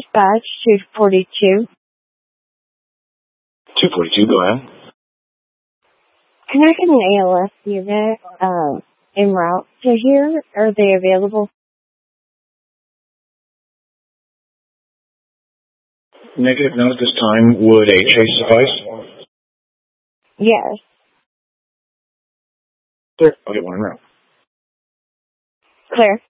dispatch 242. 242, go ahead. Can I get an ALS unit en route to here? Are they available? Negative, not at this time. Would a chase suffice? Yes. Sure, I'll get one en route. Clear.